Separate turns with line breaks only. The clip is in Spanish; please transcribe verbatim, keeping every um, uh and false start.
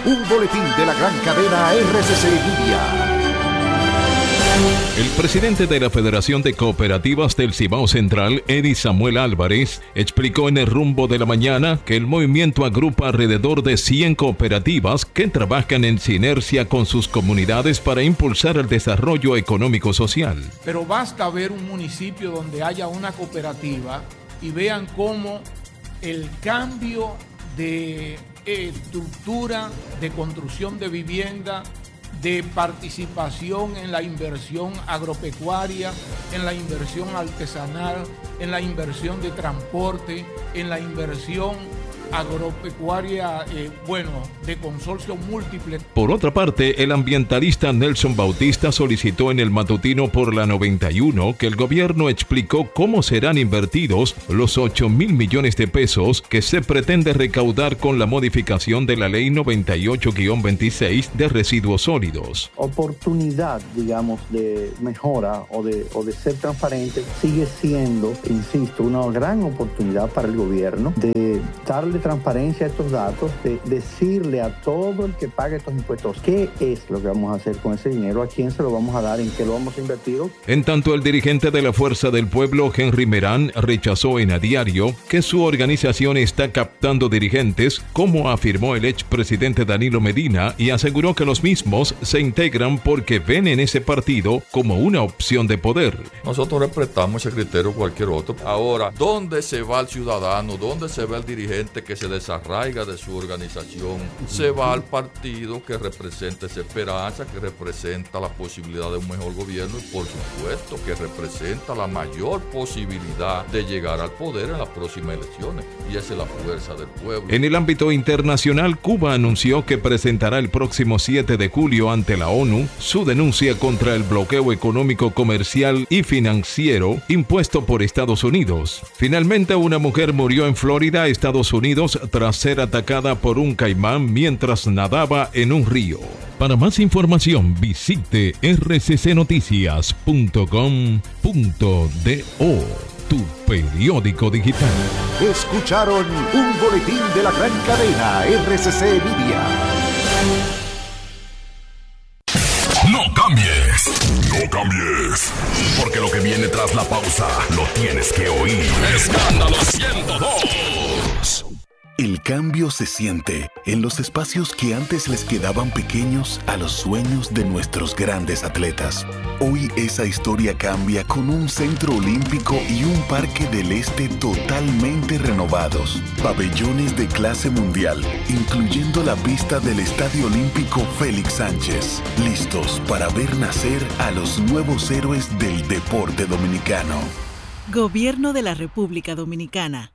un boletín de la gran cadena R C C Media.
El presidente de la Federación de Cooperativas del Cibao Central, Eddie Samuel Álvarez, explicó en el Rumbo de la Mañana que el movimiento agrupa alrededor de cien cooperativas que trabajan en sinergia con sus comunidades para impulsar el desarrollo económico-social.
Pero basta ver un municipio donde haya una cooperativa y vean cómo el cambio de estructura, de construcción de vivienda, de participación en la inversión agropecuaria, en la inversión artesanal, en la inversión de transporte, en la inversión agropecuaria, eh, bueno, de consorcios múltiples.
Por otra parte, el ambientalista Nelson Bautista solicitó en el matutino por la noventa y uno que el gobierno explicó cómo serán invertidos los ocho mil millones de pesos que se pretende recaudar con la modificación de la ley noventa y ocho guión veintiséis de residuos sólidos.
Oportunidad, digamos, de mejora o de, o de ser transparente sigue siendo, insisto, una gran oportunidad para el gobierno de darle transparencia a estos datos, de decirle a todo el que pague estos impuestos qué es lo que vamos a hacer con ese dinero, a quién se lo vamos a dar, en qué lo vamos a invertir.
En tanto, el dirigente de la Fuerza del Pueblo, Henry Merán, rechazó en A Diario que su organización está captando dirigentes, como afirmó el expresidente Danilo Medina, y aseguró que los mismos se integran porque ven en ese partido como una opción de poder.
Nosotros respetamos ese criterio cualquier otro. Ahora, ¿dónde se va el ciudadano? ¿Dónde se va el dirigente que se desarraiga de su organización? Se va al partido que representa esa esperanza, que representa la posibilidad de un mejor gobierno y, por supuesto, que representa la mayor posibilidad de llegar al poder en las próximas elecciones. Y esa es la fuerza del pueblo.
En el ámbito internacional, Cuba anunció que presentará el próximo siete de julio ante la ONU su denuncia contra el bloqueo económico, comercial y financiero impuesto por Estados Unidos. Finalmente, una mujer murió en Florida, Estados Unidos, tras ser atacada por un caimán mientras nadaba en un río. Para más información, visite r c c noticias punto com punto do, tu periódico digital.
Escucharon un boletín de la gran cadena R C C Media.
No cambies, no cambies, porque lo que viene tras la pausa lo tienes que oír. Escándalo ciento dos. El cambio se siente en los espacios que antes les quedaban pequeños a los sueños de nuestros grandes atletas. Hoy esa historia cambia con un centro olímpico y un parque del este totalmente renovados. Pabellones de clase mundial, incluyendo la pista del Estadio Olímpico Félix Sánchez. Listos para ver nacer a los nuevos héroes del deporte dominicano.
Gobierno de la República Dominicana.